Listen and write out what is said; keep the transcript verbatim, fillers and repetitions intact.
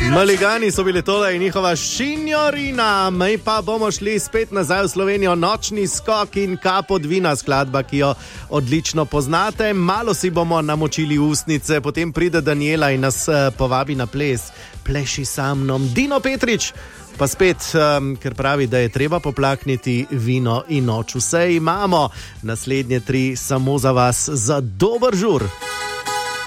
Maligani so bili tole in njihova Signorina. Mi pa bomo šli spet nazaj v Slovenijo. Nočni skok in Kap od vina, skladba, ki jo odlično poznate. Malo si bomo namočili ustnice, potem pride Daniela in nas povabi na ples. Pleši sa mnom. Dino Petrič pa spet, um, ker pravi, da je treba poplakniti vino in noč. Vse imamo. Naslednje tri samo za vas, za dober žur.